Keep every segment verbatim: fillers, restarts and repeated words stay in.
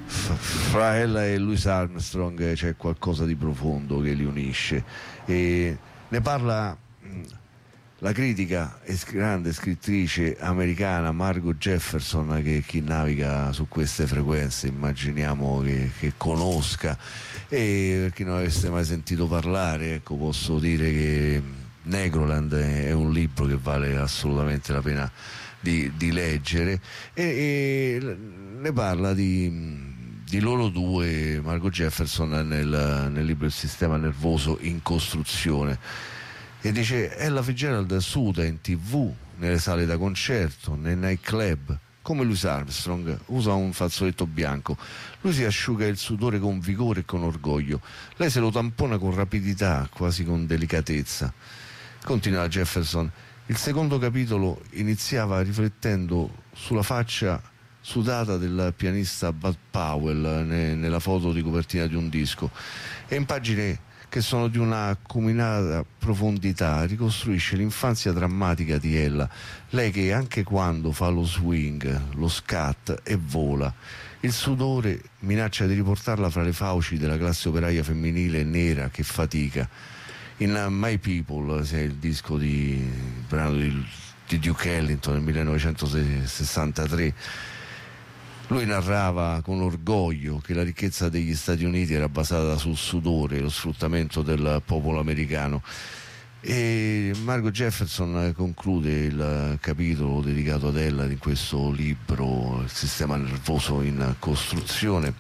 fra ella e Louis Armstrong c'è qualcosa di profondo che li unisce, e ne parla la critica e grande scrittrice americana Margo Jefferson, che chi naviga su queste frequenze immaginiamo che, che conosca, e per chi non avesse mai sentito parlare, ecco, posso dire che Negroland è un libro che vale assolutamente la pena di, di leggere, e, e ne parla di di loro due, Margo Jefferson nel, nel libro Il sistema nervoso in costruzione, e dice: Ella Fitzgerald suda in tv, nelle sale da concerto, nei nightclub, come Louis Armstrong, usa un fazzoletto bianco. Lui si asciuga il sudore con vigore e con orgoglio, lei se lo tampona con rapidità, quasi con delicatezza. Continua Jefferson: il secondo capitolo iniziava riflettendo sulla faccia sudata del pianista Bud Powell ne, nella foto di copertina di un disco, e in pagine che sono di una acuminata profondità ricostruisce l'infanzia drammatica di Ella, lei che anche quando fa lo swing, lo scat e vola, il sudore minaccia di riportarla fra le fauci della classe operaia femminile nera che fatica. In My People, se è il disco di il brano di, di Duke Ellington nel millenovecentosessantatré, lui narrava con orgoglio che la ricchezza degli Stati Uniti era basata sul sudore e lo sfruttamento del popolo americano, e Margo Jefferson conclude il capitolo dedicato ad ella in questo libro Il sistema nervoso in costruzione,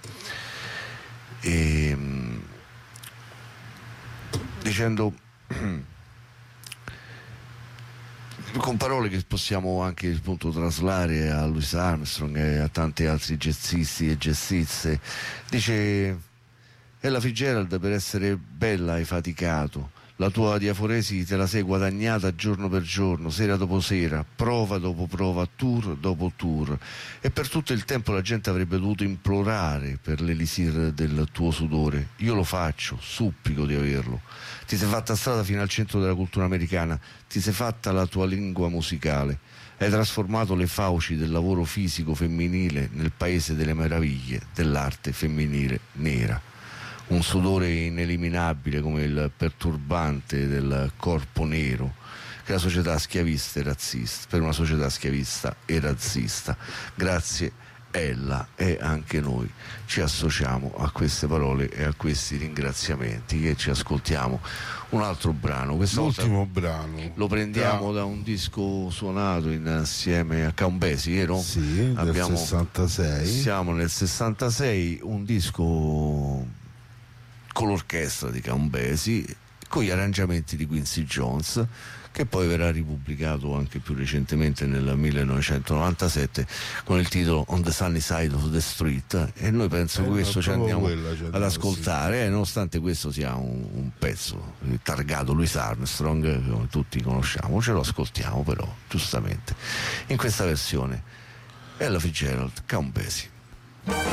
e, dicendo con parole che possiamo anche appunto traslare a Louis Armstrong e a tanti altri jazzisti e jazziste, dice: Ella Fitzgerald, per essere bella hai faticato, la tua diaforesi te la sei guadagnata giorno per giorno, sera dopo sera, prova dopo prova, tour dopo tour, e per tutto il tempo la gente avrebbe dovuto implorare per l'elisir del tuo sudore. Io lo faccio, supplico di averlo. Ti sei fatta strada fino al centro della cultura americana, ti sei fatta la tua lingua musicale, hai trasformato le fauci del lavoro fisico femminile nel paese delle meraviglie dell'arte femminile nera. Un sudore ineliminabile come il perturbante del corpo nero che la società schiavista e razzista, per una società schiavista e razzista. Grazie Ella, e anche noi ci associamo a queste parole e a questi ringraziamenti, che ci ascoltiamo un altro brano. Questa L'ultimo brano lo prendiamo da un disco suonato insieme a Countbasie, vero? Sì, Abbiamo, del sessantasei. Siamo nel sessantasei, un disco con l'orchestra di Countbasie, con gli arrangiamenti di Quincy Jones, che poi verrà ripubblicato anche più recentemente nel millenovecentonovantasette con il titolo On the Sunny Side of the Street, e noi penso eh, che questo ci andiamo quella, cioè, ad ascoltare, eh, nonostante questo sia un, un pezzo targato Louis Armstrong, come tutti conosciamo, ce lo ascoltiamo però giustamente in questa versione Ella Fitzgerald, Countbasie.